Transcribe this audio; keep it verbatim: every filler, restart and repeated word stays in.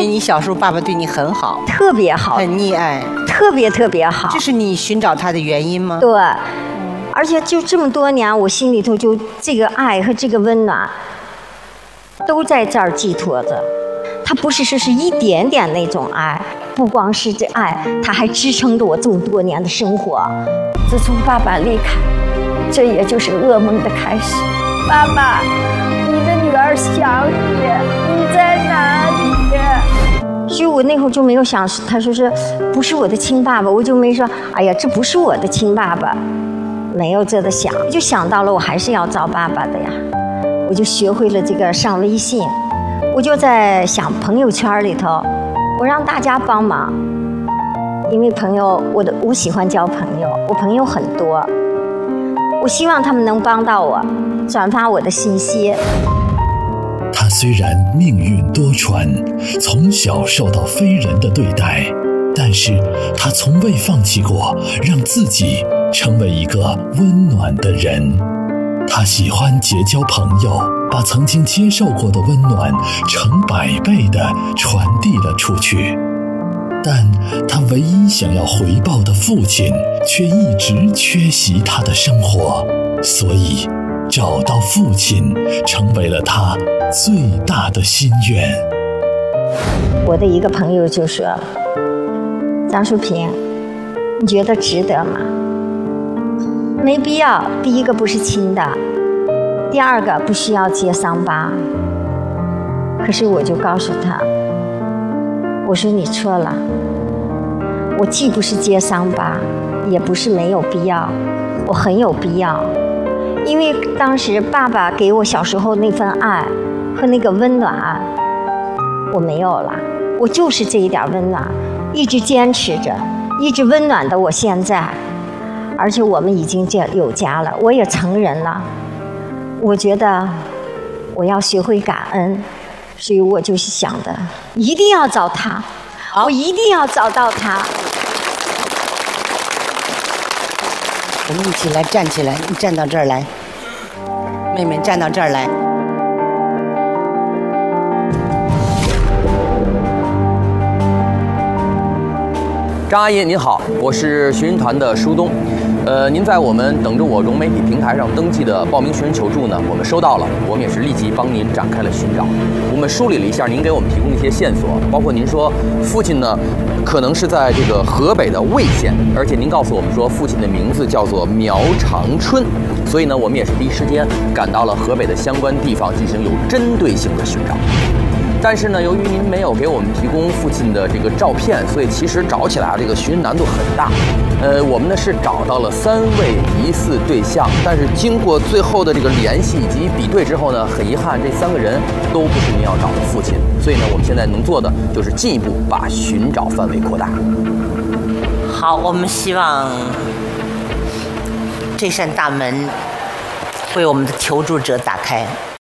为你小时候爸爸对你很好， 特别好， 很溺爱， 特别特别好。 这是你寻找他的原因吗？ 对，而且就这么多年，我心里头就这个爱和这个温暖，都在这儿寄托着。它不是说是一点点那种爱，不光是这爱，它还支撑着我这么多年的生活。自从爸爸离开，这也就是噩梦的开始。爸爸，你的女儿想你，你在哪里？所以我那会儿就没有想，他说是不是我的亲爸爸，我就没说，哎呀，这不是我的亲爸爸，没有这个想，就想到了我还是要找爸爸的呀。我就学会了这个上微信，我就在想朋友圈里头，我让大家帮忙，因为朋友，我的我喜欢交朋友，我朋友很多，我希望他们能帮到我，转发我的信息。 他虽然命运多舛，从小受到非人的对待，但是他从未放弃过让自己成为一个温暖的人。他喜欢结交朋友，把曾经接受过的温暖成百倍地传递了出去。但他唯一想要回报的父亲却一直缺席他的生活，所以找到父亲成为了他最大的心愿。 我的一个朋友就说：张淑萍，你觉得值得吗？没必要，第一个不是亲的，第二个不需要揭伤疤。可是我就告诉他，我说你错了，我既不是揭伤疤，也不是没有必要，我很有必要。因为当时爸爸给我小时候那份爱和那个温暖我没有了，我就是这一点温暖一直坚持着，一直温暖的我现在。而且我们已经有家了，我也成人了，我觉得我要学会感恩，所以我就是想的一定要找他，我一定要找到他。 我们一起来站起来，你站到这儿来，妹妹站到这儿来。 张阿姨您好，我是寻人团的舒东，呃，您在我们等着我融媒体平台上登记的报名寻人求助呢，我们收到了，我们也是立即帮您展开了寻找。我们梳理了一下您给我们提供的一些线索，包括您说父亲呢可能是在这个河北的魏县，而且您告诉我们说父亲的名字叫做苗长春，所以呢我们也是第一时间赶到了河北的相关地方进行有针对性的寻找。但是呢，由于您没有给我们提供父亲的这个照片，所以其实找起来啊，这个寻难度很大。呃，我们呢是找到了三位疑似对象，但是经过最后的这个联系以及比对之后呢，很遗憾这三个人都不是您要找的父亲。所以呢，我们现在能做的就是进一步把寻找范围扩大。 好，我们希望这扇大门为我们的求助者打开。